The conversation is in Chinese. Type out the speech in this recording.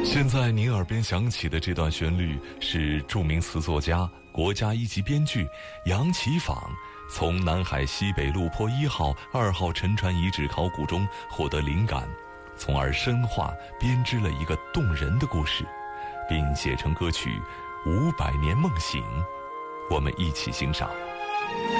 现在您耳边响起的这段旋律是著名词作家、国家一级编剧杨启仿从南海西北陆坡1号、2号沉船遗址考古中获得灵感，从而深化编织了一个动人的故事，并写成歌曲《500年梦醒》，我们一起欣赏。